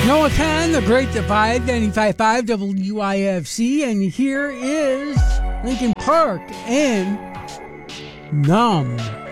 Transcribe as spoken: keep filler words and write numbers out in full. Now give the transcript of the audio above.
Noah Kahn, The Great Divide, ninety-five point five W I F C, and here is Linkin Park and Numb.